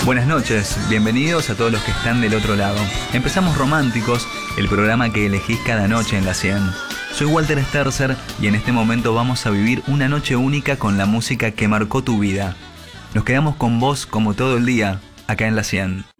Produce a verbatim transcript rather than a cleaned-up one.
Buenas noches, bienvenidos a todos los que están del otro lado. Empezamos Románticos, el programa que elegís cada noche en la cien. Soy Walter Sterzer y en este momento vamos a vivir una noche única con la música que marcó tu vida. Nos quedamos con vos como todo el día, acá en la cien.